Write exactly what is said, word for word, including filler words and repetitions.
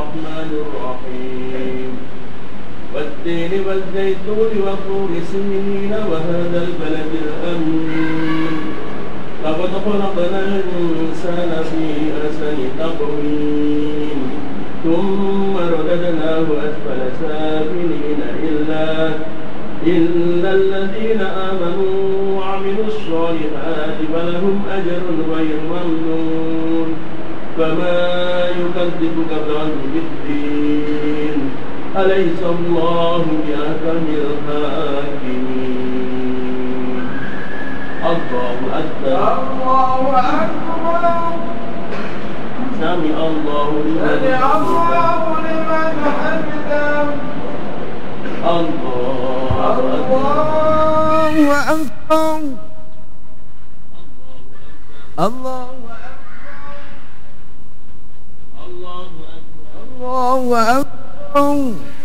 الرحمن الرحيم والتين والزيتون وطور سنين وهذا البلد الأمين لقد خلقنا الإنسان في أحسن تقويم ثم رددناه أسفل سافلين إلا إلا الذين آمنوا وعملوا الصالحات فلهم أجر غير ممنون فما يكذبك بعد بالدين أليس الله بأحكم الحاكمين الله أكبر الله أكبر سمع الله لمن حمده الله الله أكبر الله الله أكبر الله أكبر